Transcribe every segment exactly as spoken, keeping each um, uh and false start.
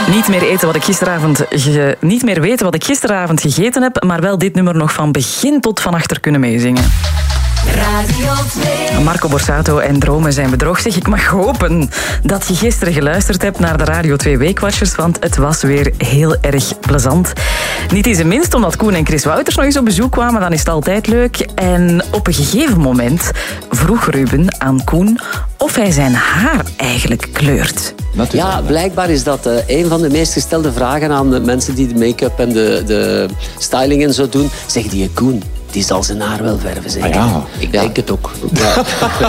Niet meer eten wat ik gisteravond ge... niet meer weten wat ik gisteravond gegeten heb, maar wel dit nummer nog van begin tot van achter kunnen meezingen. Radio twee. Marco Borsato en Dromen zijn bedrog. Zeg, ik mag hopen dat je gisteren geluisterd hebt naar de Radio twee Weekwatchers, want het was weer heel erg plezant. Niet eens minst omdat Koen en Chris Wouters nog eens op bezoek kwamen, dan is het altijd leuk. En op een gegeven moment vroeg Ruben aan Koen of hij zijn haar eigenlijk kleurt. Ja, blijkbaar is dat uh, een van de meest gestelde vragen aan de mensen die de make-up en de, de styling en zo doen. Zeg die Koen, die zal zijn haar wel verven, zeker? Ah, ja. Ik denk ja. het ook. Ja.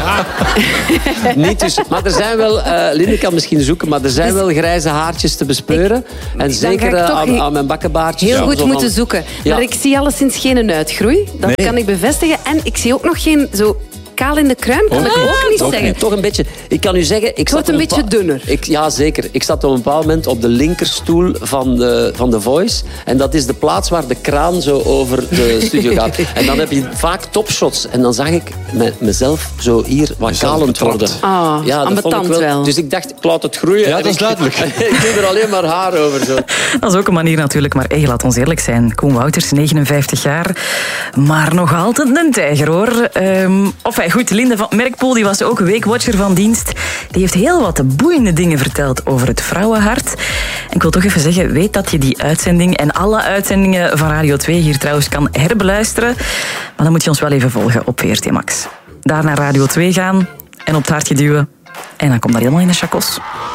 Niet dus, maar er zijn wel, uh, Linde kan misschien zoeken, maar er zijn wel grijze haartjes te bespeuren. Ik, en zeker uh, aan, aan mijn bakkenbaardjes. Heel ja, goed moeten van, zoeken. Ja. Maar ik zie alleszins geen uitgroei. Dat nee. kan ik bevestigen. En ik zie ook nog geen zo kaal in de kruin, kan oh, ik ook ah, niet toch zeggen. Niet. Toch een beetje. Ik kan u zeggen... Ik het wordt een beetje dunner. Ik, ja, zeker. Ik zat op een bepaald moment op de linkerstoel van de, van de Voice. En dat is de plaats waar de kraan zo over de studio gaat. En dan heb je vaak topshots. En dan zag ik me, mezelf zo hier wat kalend worden. Ah, ja, ambetant wel. wel. Dus ik dacht, ik laat het groeien. Ja, dat is ik, duidelijk. Ik doe er alleen maar haar over. Zo. Dat is ook een manier natuurlijk. Maar hey, laat ons eerlijk zijn. Koen Wouters, negenenvijftig jaar. Maar nog altijd een tijger, hoor. Um, of hij goed, Linde van Merkpoel, die was ook weekwatcher van dienst. Die heeft heel wat boeiende dingen verteld over het vrouwenhart. En ik wil toch even zeggen, weet dat je die uitzending en alle uitzendingen van Radio twee hier trouwens kan herbeluisteren. Maar dan moet je ons wel even volgen op V R T Max. Daar naar Radio twee gaan en op het hartje duwen. En dan komt dat helemaal in de chakos.